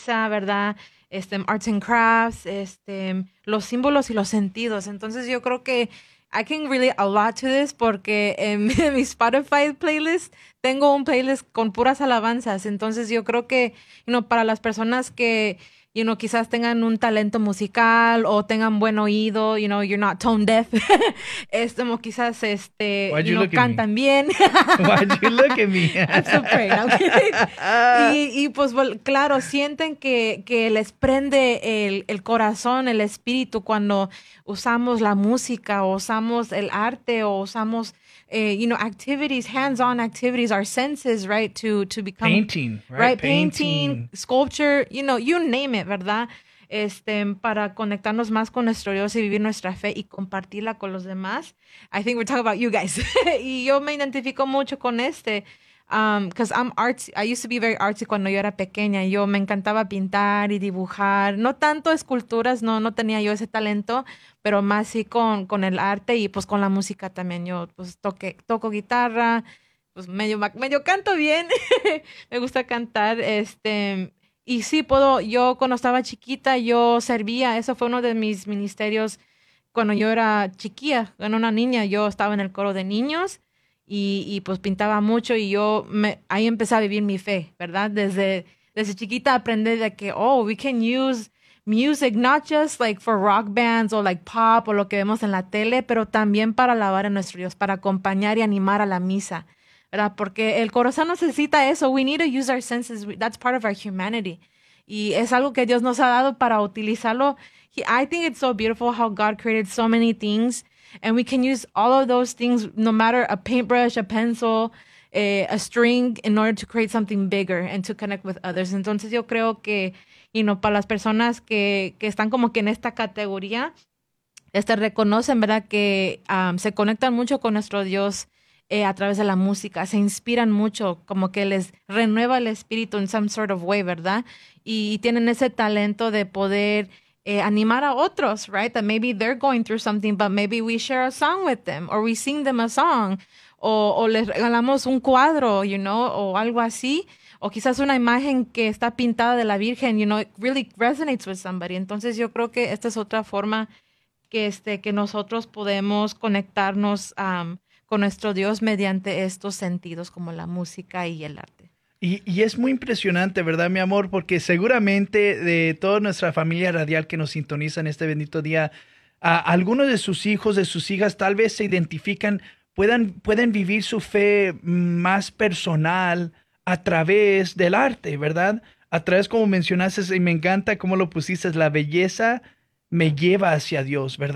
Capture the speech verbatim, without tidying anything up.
danza, ¿verdad? Este, arts and crafts, este, los símbolos y los sentidos. Entonces yo creo que I can relate a lot to this porque en mi, mi Spotify playlist tengo un playlist con puras alabanzas. Entonces yo creo que, you know, para las personas que, you know, quizás tengan un talento musical o tengan buen oído, you know, you're not tone deaf, es como quizás, este, Why'd you you know, look at me? cantan bien. Why'd you look at me? I'm so afraid. I'm kidding. Y, y pues vol- claro, sienten que, que les prende el, el corazón, el espíritu cuando usamos la música o usamos el arte o usamos, eh, you know, activities, hands-on activities, our senses, right, to, to become, Painting, right? right, painting, Painting. sculpture, you know, you name it, ¿verdad? Este, para conectarnos más con nuestro Dios y vivir nuestra fe y compartirla con los demás. I think we're talking about you guys. Y yo me identifico mucho con este, um, because I'm artsy. I used to be very artsy cuando yo era pequeña. Yo me encantaba pintar y dibujar. No tanto esculturas, no, no tenía yo ese talento, pero más sí con, con el arte y pues con la música también. Yo pues toque, toco guitarra, pues medio, ma- medio canto bien. Me gusta cantar, este, y sí puedo, yo cuando estaba chiquita, yo servía, eso fue uno de mis ministerios cuando yo era chiquilla, era una niña, yo estaba en el coro de niños y, y pues pintaba mucho y yo me, ahí empecé a vivir mi fe, ¿verdad? Desde, desde chiquita aprendí de que, oh, we can use music, not just like for rock bands o like pop o lo que vemos en la tele, pero también para alabar a nuestro Dios, para acompañar y animar a la misa, ¿verdad? Porque el corazón necesita eso. We need to use our senses. We- That's part of our humanity. Y es algo que Dios nos ha dado para utilizarlo. He- I think it's so beautiful how God created so many things, and we can use all of those things, no matter a paintbrush, a pencil, eh, a string, in order to create something bigger and to connect with others. Entonces yo creo que, you know, para las personas que, que están como que en esta categoría, este, reconocen, ¿verdad? Que am, se conectan mucho con nuestro Dios eh, a través de la música, se inspiran mucho, como que les renueva el espíritu en some sort of way, ¿verdad? Y, y tienen ese talento de poder eh, animar a otros, right? That maybe they're going through something, but maybe we share a song with them, or we sing them a song, o, o les regalamos un cuadro, you know, o algo así. O quizás una imagen que está pintada de la Virgen, you know, it really resonates with somebody. Entonces yo creo que esta es otra forma que, este, que nosotros podemos conectarnos am, con nuestro Dios mediante estos sentidos como la música y el arte. Y, y es muy impresionante, ¿verdad, mi amor? Porque seguramente de toda nuestra familia radial que nos sintoniza en este bendito día, a algunos de sus hijos, de sus hijas, tal vez se identifican, puedan, pueden vivir su fe más personal a través del arte, ¿verdad? A través, como mencionaste, y me encanta cómo lo pusiste, la belleza me lleva hacia Dios, ¿verdad?